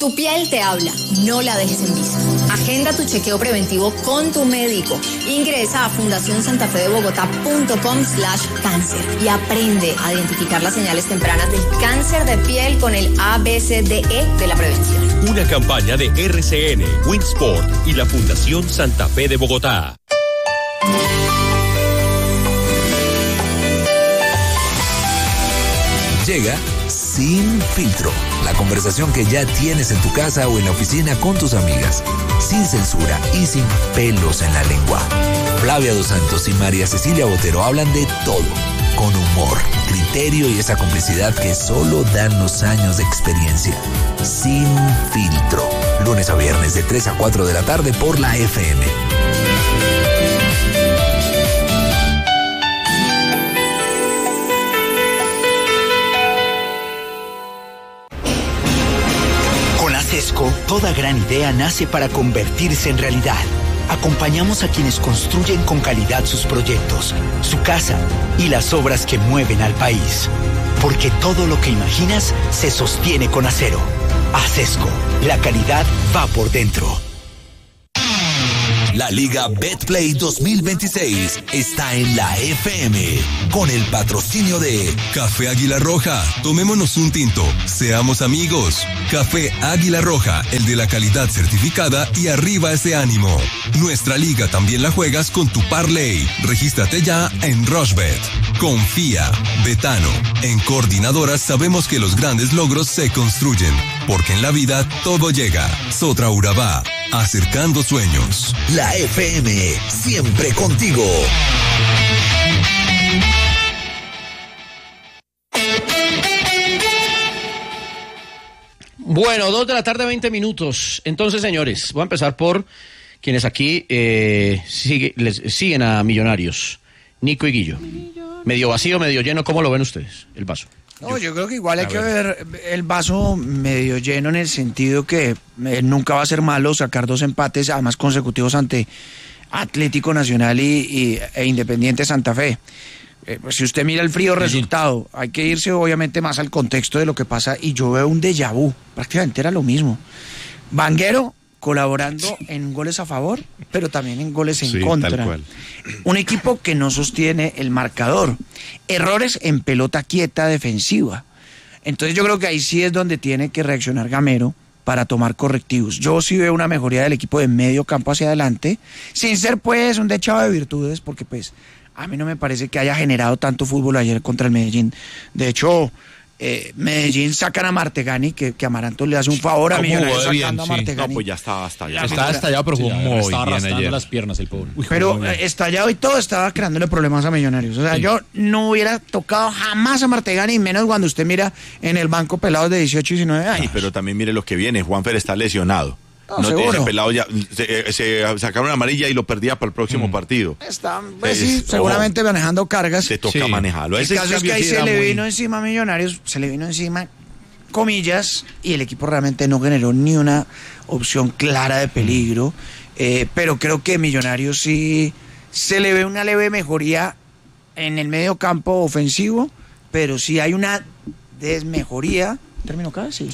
Tu piel te habla, no la dejes en visto. Agenda tu chequeo preventivo con tu médico. Ingresa a fundacionsantafedebogotá.com/cáncer y aprende a identificar las señales tempranas del cáncer de piel con el ABCDE de la prevención. Una campaña de RCN, Winsport y la Fundación Santa Fe de Bogotá. Llega Sin Filtro, la conversación que ya tienes en tu casa o en la oficina con tus amigas, sin censura y sin pelos en la lengua. Flavia Dos Santos y María Cecilia Botero hablan de todo, con humor, criterio y esa complicidad que solo dan los años de experiencia. Sin Filtro, lunes a viernes de 3 a 4 de la tarde por la FM. Acesco, toda gran idea nace para convertirse en realidad. Acompañamos a quienes construyen con calidad sus proyectos, su casa y las obras que mueven al país. Porque todo lo que imaginas se sostiene con acero. Acesco, la calidad va por dentro. La Liga Betplay 2026 está en la FM con el patrocinio de Café Águila Roja. Tomémonos un tinto. Seamos amigos. Café Águila Roja, el de la calidad certificada y arriba ese ánimo. Nuestra liga también la juegas con tu parlay. Regístrate ya en Rushbet. Confía. Betano. En Coordinadoras sabemos que los grandes logros se construyen, porque en la vida todo llega. Sotra Urabá. Acercando sueños. La FM, siempre contigo. Bueno, 2 de la tarde, 20 minutos. Entonces, señores, voy a empezar por quienes aquí siguen a Millonarios. Nico y Guillo. Medio vacío, medio lleno. ¿Cómo lo ven ustedes, el vaso? No, yo creo que igual hay que ver el vaso medio lleno en el sentido que nunca va a ser malo sacar 2 empates, además consecutivos ante Atlético Nacional e Independiente Santa Fe. Pues si usted mira el frío resultado, hay que irse obviamente más al contexto de lo que pasa y yo veo un déjà vu, prácticamente era lo mismo. Vanguero colaborando en goles a favor, pero también en goles en contra. Tal cual. Un equipo que no sostiene el marcador. Errores en pelota quieta defensiva. Entonces yo creo que ahí sí es donde tiene que reaccionar Gamero para tomar correctivos. Yo sí veo una mejoría del equipo de medio campo hacia adelante, sin ser pues un dechado de virtudes, porque pues a mí no me parece que haya generado tanto fútbol ayer contra el Medellín. De hecho, Medellín sacan a Martegani, que Amaranto le hace un favor a Millonarios sacando a Martegani. No, pues ya estaba estallado. Estaba estallado, pero jugó muy bien estaba arrastrando ayer. las piernas el pobre. Pero estallado y todo estaba creándole problemas a Millonarios. O sea, yo no hubiera tocado jamás a Martegani, menos cuando usted mira en el banco pelados de 18 y 19 años. Sí, pero también mire lo que viene. Juanfer está lesionado. No, seguro. Ese pelado ya se sacaron una amarilla y lo perdía para el próximo partido. Está, pues, sí, seguramente manejando cargas. Se toca manejarlo. El caso es que ahí se le vino encima a Millonarios, se le vino encima, comillas, y el equipo realmente no generó ni una opción clara de peligro. Pero creo que Millonarios sí se le ve una leve mejoría en el medio campo ofensivo, pero sí hay una desmejoría. ¿Terminó acá? Sí.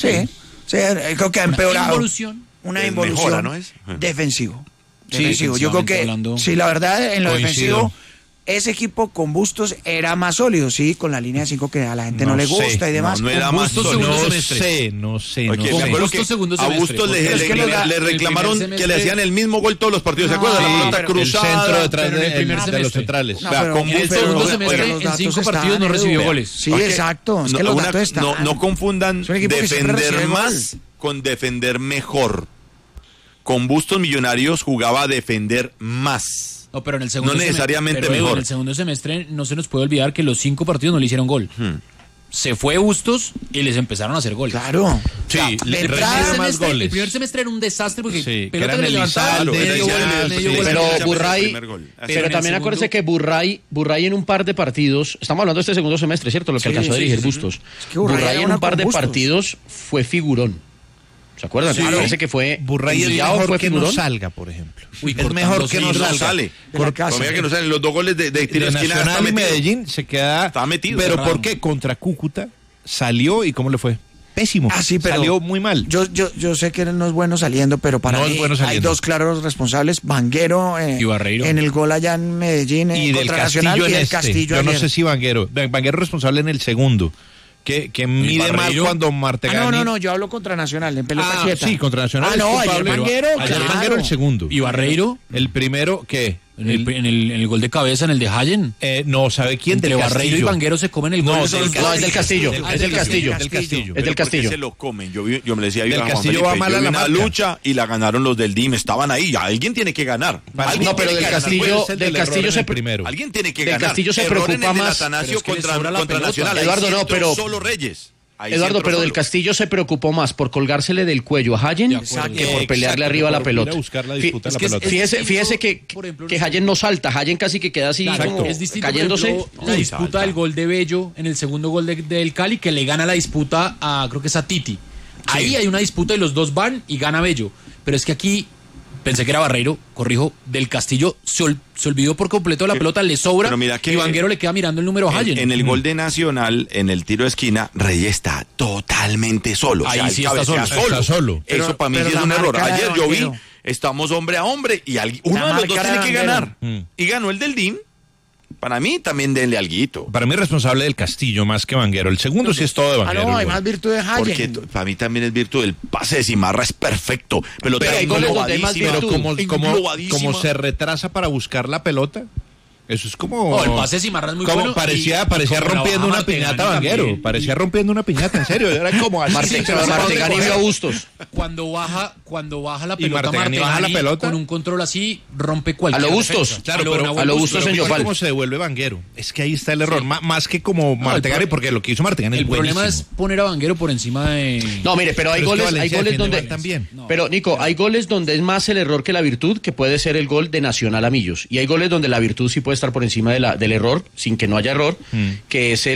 Creo que ha empeorado. Una involución mejora, ¿no es? defensivo. Yo creo que, sí, la verdad, en lo defensivo, ese equipo con Bustos era más sólido, sí, con la línea de 5 que a la gente no le gusta y demás. No era más sólido. No sé. Me acuerdo que a Bustos le reclamaron que le hacían el mismo gol todos los partidos. ¿Se acuerdan? La pelota cruzada. El centro detrás de los centrales. En el segundo semestre, en 5 partidos no recibió goles. Sí, exacto. Es que los datos están. No confundan defender más con defender mejor. Con Bustos Millonarios jugaba a defender más. No, pero en el segundo no necesariamente semestre, mejor. En el segundo semestre no se nos puede olvidar que los 5 partidos no le hicieron gol. Se fue Bustos y les empezaron a hacer goles. Claro. Sí, el primer semestre era un desastre porque pelota que le levantaban pero Burray, pero también acuérdese que Burray en un par de partidos, estamos hablando de este segundo semestre, ¿cierto? Lo que alcanzó a dirigir Bustos. Es que Burray en un par de partidos fue figurón. ¿Se acuerdan? Sí, parece que fue Burray es mejor que no salga, por ejemplo. Es mejor que no sale. Que no salen los 2 goles de tiro de esquina. Nacional y Medellín se queda. Está metido. Pero ¿por qué? Contra Cúcuta salió y ¿cómo le fue? pésimo. Sí, pero salió muy mal. Yo sé que él no es bueno saliendo, pero para mí hay dos claros responsables, Vanguero y Barreiro en el gol allá en Medellín, y del Nacional, Castillo y del Castillo Yo ayer. no sé si Vanguero responsable en el segundo. Que mide más cuando Martegani... No, yo hablo contra Nacional, en pelota quieta. Sí, contra Nacional. Ayer Vanguero, ayer Vanguero el segundo. ¿Y Barreiro? El primero, ¿qué? En el gol de cabeza, en el de Hayen. No, ¿sabe quién? Entre Barreiro y Vanguero se comen el gol. No, es del Castillo. Es del Castillo. Es del Castillo. Se lo comen. Yo me decía, el Castillo va mal a la lucha y la ganaron los del DIM. Estaban ahí. Alguien tiene que ganar. No, pero del Castillo se primero. Alguien tiene que ganar. Del Castillo se preocupa más. Contra Nacional. Eduardo, no, pero solo Reyes. Eduardo, pero del Castillo se preocupó más por colgársele del cuello a Hayen que por pelearle arriba a la pelota. Fíjese que Hayen no salta, Hayen casi que queda así como cayéndose. Ejemplo, la disputa del gol de Bello en el segundo gol del Cali, que le gana la disputa creo que es a Titi. Ahí hay una disputa y los dos van y gana Bello. Pero es que aquí, pensé que era Barreiro, corrijo, del Castillo se olvidó por completo de la pelota, le sobra y Vanguero le queda mirando el número a Hayen. En el gol de Nacional, en el tiro de esquina, Reyes está totalmente solo. Ahí sí está solo. Eso para mí sí es un error. Ayer yo vi, estamos hombre a hombre y uno de los dos tiene que ganar. Y ganó el del DIM. Para mí también denle alguito. Para mí responsable del Castillo más que Vanguero. El segundo sí es todo de Vanguero. No, hay más virtud de Hayen. Porque para mí también es virtud del pase de Cimarra, es perfecto. Pero hay goles donde hay más virtud. Como se retrasa para buscar la pelota. Eso es como... el pase de Cimarra es muy bueno. Parecía rompiendo una piñata Vanguero. Parecía rompiendo una piñata, en serio. Era como así. Martegani vio a Bustos. Cuando baja la pelota, Martegani baja la pelota con un control así, rompe cualquier a lo Bustos. Claro, pero a lo Bustos en Yopal. ¿Cómo se devuelve Vanguero? Es que ahí está el error. Más que como Martegani, porque lo que hizo Martegani es buenísimo. El problema es poner a Vanguero por encima de... No, mire, pero hay goles donde... También. Pero, Nico, hay goles donde es más el error que la virtud, que puede ser el gol de Nacional a Millos. Y hay goles donde la virtud sí puede estar por encima del error, sin que no haya error, que es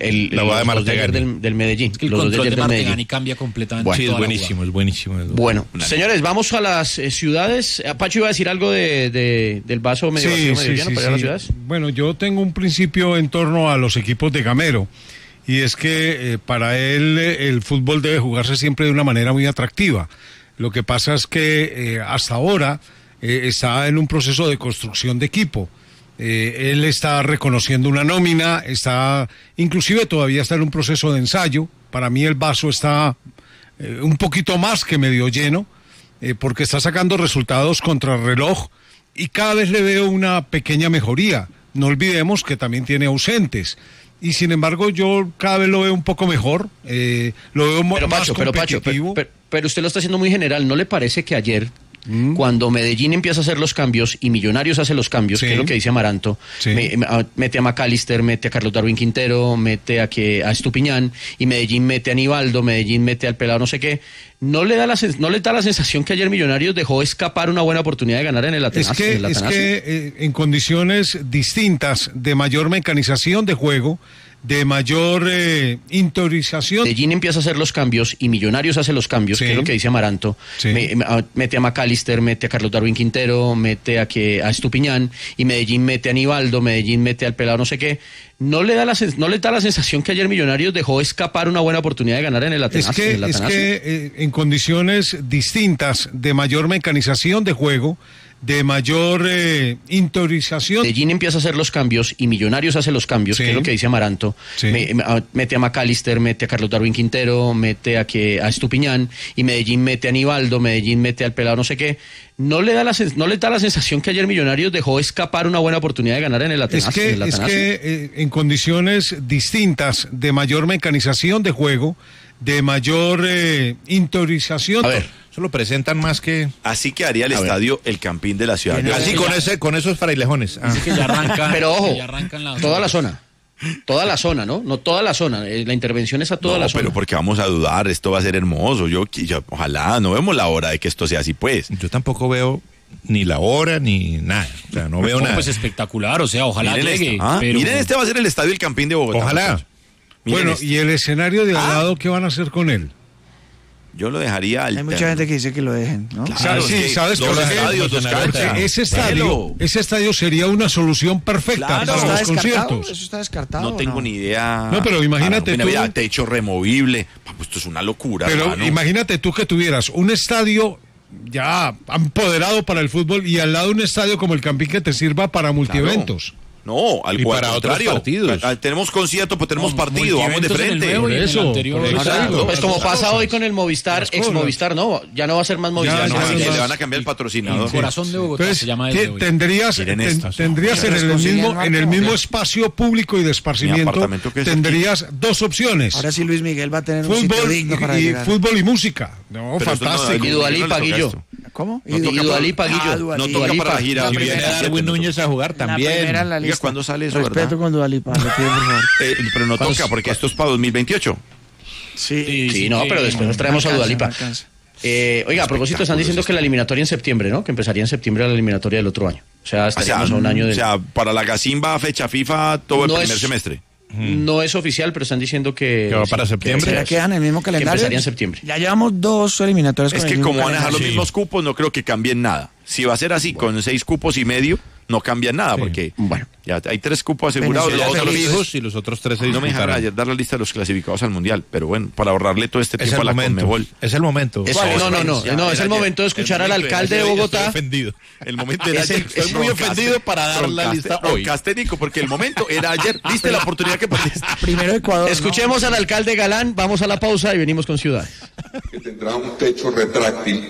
los de ayer del Medellín. Es que el control de Martegani cambia completamente. Bueno, sí, es buenísimo. Bueno, señores, vamos a las ciudades. Pacho iba a decir algo del vaso medio vacío, medio lleno, para ir a las ciudades. Bueno, yo tengo un principio en torno a los equipos de Gamero, y es que para él el fútbol debe jugarse siempre de una manera muy atractiva. Lo que pasa es que hasta ahora está en un proceso de construcción de equipo. Él está reconociendo una nómina, inclusive todavía está en un proceso de ensayo. Para mí el vaso está un poquito más que medio lleno, porque está sacando resultados contra reloj y cada vez le veo una pequeña mejoría. No olvidemos que también tiene ausentes. Y sin embargo yo cada vez lo veo un poco mejor, lo veo más competitivo. Pero usted lo está haciendo muy general. ¿No le parece que ayer, cuando Medellín empieza a hacer los cambios y Millonarios hace los cambios, que es lo que dice Amaranto, mete a McAllister, mete a Carlos Darwin Quintero, mete a Estupiñán, y Medellín mete a Aníbaldo, Medellín mete al pelado no sé qué, ¿no le da la sensación que ayer Millonarios dejó escapar una buena oportunidad de ganar en el Atanasio? Es que en condiciones distintas, de mayor mecanización de juego, de mayor interiorización. Medellín empieza a hacer los cambios y Millonarios hace los cambios, que es lo que dice Amaranto, mete a McAllister, mete a Carlos Darwin Quintero, mete a Estupiñán, y Medellín mete a Aníbaldo, Medellín mete al pelado no sé qué, ¿no le da la sensación que ayer Millonarios dejó escapar una buena oportunidad de ganar en el Atanasio? Es que en condiciones distintas, de mayor mecanización de juego, de mayor interiorización. Medellín empieza a hacer los cambios y Millonarios hace los cambios, que es lo que dice Amaranto, mete a McAllister, mete a Carlos Darwin Quintero, mete a Estupiñán, y Medellín mete a Aníbaldo, Medellín mete al pelado no sé qué, ¿no le da la sensación que ayer Millonarios dejó escapar una buena oportunidad de ganar en el Atanasio? Es que en condiciones distintas, de mayor mecanización de juego, de mayor interiorización. A ver, eso lo presentan más que... Así quedaría el estadio El Campín de la ciudad. Así con esos frailejones. Así que ya arrancan. Pero ojo, toda la zona. Toda la zona, ¿no? No toda la zona. La intervención es a toda la zona. Pero porque vamos a dudar, esto va a ser hermoso. Yo ojalá, no vemos la hora de que esto sea así, pues. Yo tampoco veo ni la hora ni nada. O sea, no veo nada. Pues espectacular, o sea, ojalá llegue. Miren, este va a ser el estadio El Campín de Bogotá. Ojalá. Bueno, ¿y el escenario de al lado qué van a hacer con él? Yo lo dejaría alterno. Hay mucha gente que dice que lo dejen, ¿no? Claro, sí, ¿sabes por qué? Ese estadio sería una solución perfecta para los conciertos. Eso está descartado. No tengo ni idea. No, pero imagínate tú. Techo removible. Esto es una locura. Pero hermano. imagínate tú que tuvieras un estadio ya empoderado para el fútbol y al lado un estadio como el Campín que te sirva para multieventos. No, al para otros partidos. Tenemos concierto, pues tenemos partido, vamos de frente. Por eso. Pues como pasa hoy con el Movistar, ex Movistar, no, ya no va a ser más Movistar. Le van a cambiar el patrocinador. El corazón de Bogotá se llama desde hoy. Tendrías en el mismo espacio público y de esparcimiento, tendrías dos opciones. Ahora sí Luis Miguel va a tener un sitio digno para llegar. Fútbol y música. No, fantástico. Y Dua Lipa, Guillo. ¿Cómo? Y Dua Lipa, Guillo. No toca para la gira. Y viene Darwin Núñez a jugar también. ¿Cuándo sale eso, Respeto verdad? con Dua Lipa, le pido por favor. Pero no toca porque esto es para 2028. Sí, no, pero después nos traemos a Dua Lipa. Oiga, a propósito, están diciendo que la eliminatoria en septiembre, ¿no? Que empezaría en septiembre la eliminatoria del otro año. O sea, estaríamos a un año de... O sea, para la Gacimba, fecha FIFA, todo el primer semestre. No es oficial, pero están diciendo que va para septiembre. ¿Será que quedan en el mismo calendario? Que empezaría en septiembre. Ya llevamos 2 eliminatorias con Es que como van a dejar los mismos cupos, no creo que cambien nada. Si va a ser así, con 6 cupos y medio, no cambia nada, porque ya hay 3 cupos asegurados, los otros fijos y los otros 3 se no me dejaron ayer dar la lista de los clasificados al Mundial, pero bueno, para ahorrarle todo este tiempo a la Conmebol. Es el momento. No, es el momento de escuchar al alcalde de Bogotá. El momento era ayer. Estoy muy ofendido para dar la lista hoy. Casténico, porque el momento era ayer. Viste la oportunidad que perdiste. Primero Ecuador. Escuchemos al alcalde Galán, vamos a la pausa y venimos con Ciudad. Que tendrá un techo retráctil